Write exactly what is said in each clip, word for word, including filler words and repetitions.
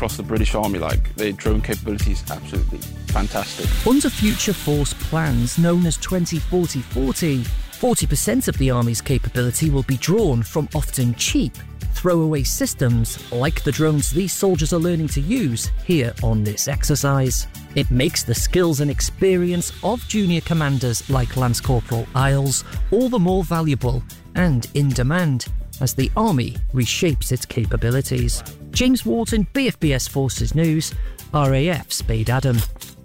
across the British Army. Like, their drone capability is absolutely fantastic. Under Future Force plans known as twenty forty forty, forty percent of the Army's capability will be drawn from often cheap, throwaway systems like the drones these soldiers are learning to use here on this exercise. It makes the skills and experience of junior commanders like Lance Corporal Isles all the more valuable and in demand as the Army reshapes its capabilities. James Wharton, B F B S Forces News, R A F Spade Adam.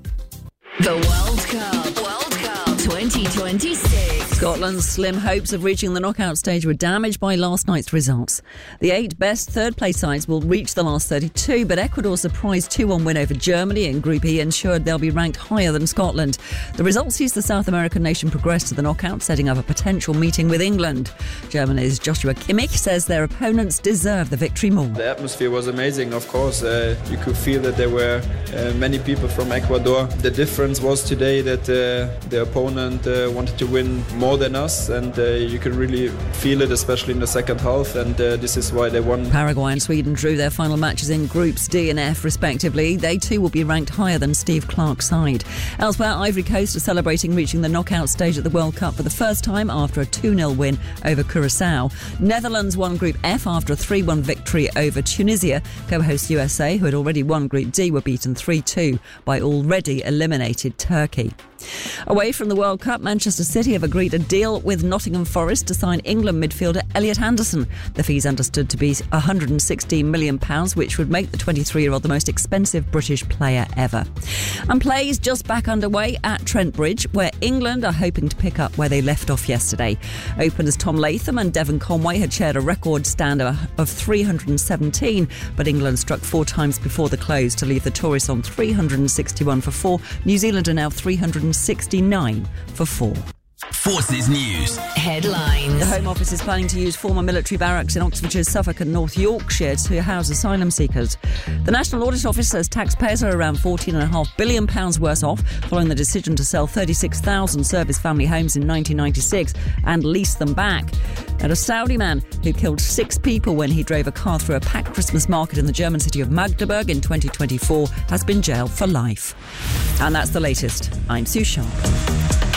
The World Cup. World Cup twenty twenty-six. Scotland's slim hopes of reaching the knockout stage were damaged by last night's results. The eight best third-place sides will reach the last thirty-two, but Ecuador's surprise two one win over Germany in Group E ensured they'll be ranked higher than Scotland. The result sees the South American nation progress to the knockout, setting up a potential meeting with England. Germany's Joshua Kimmich says their opponents deserve the victory more. The atmosphere was amazing, of course. Uh, you could feel that there were uh, many people from Ecuador. The difference was today that uh, the opponent uh, wanted to win more than us, and uh, you could really feel it, especially in the second half, and uh, this is why they won. Paraguay and Sweden drew their final matches in Groups D and F respectively. They too will be ranked higher than Steve Clarke's side. Elsewhere, Ivory Coast are celebrating reaching the knockout stage at the World Cup for the first time after a two nil win over Curaçao. Netherlands won Group F after a three one victory over Tunisia. Co-host U S A, who had already won Group D, were beaten three two by already eliminated Turkey. Away from the World Cup, Manchester City have agreed a deal with Nottingham Forest to sign England midfielder Elliot Anderson. The fee's understood to be one hundred sixteen million pounds, which would make the twenty-three-year-old the most expensive British player ever. And play is just back underway at Trent Bridge, where England are hoping to pick up where they left off yesterday. Openers Tom Latham and Devon Conway had shared a record stand of three hundred seventeen, but England struck four times before the close to leave the Tories on three hundred sixty-one for four. New Zealand are now three hundred sixty-nine for four. Forces News headlines. The Home Office is planning to use former military barracks in Oxfordshire, Suffolk and North Yorkshire to house asylum seekers. The National Audit Office says taxpayers are around fourteen point five billion pounds worse off following the decision to sell thirty-six thousand service family homes in nineteen ninety-six and lease them back. And a Saudi man who killed six people when he drove a car through a packed Christmas market in the German city of Magdeburg in twenty twenty-four has been jailed for life. And that's the latest. I'm Sue Sharp.